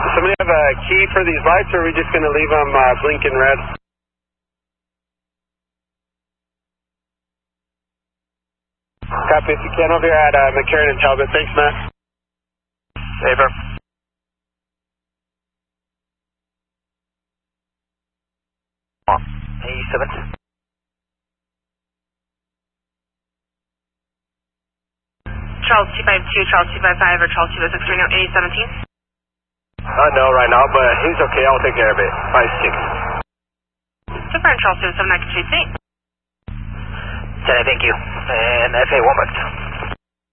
Somebody have a key for these lights, or are we just going to leave them blinking red? Copy. If you can, over here at McCarran and Talbot. Thanks, Matt. Saber. A7. Charles 252, Charles 255, or Charles 206, right now, A17? No, right now, but he's okay. I'll take care of it. 5-6. Super, and Charles 207, I can chase 8. 10, thank you. And FA 1 month.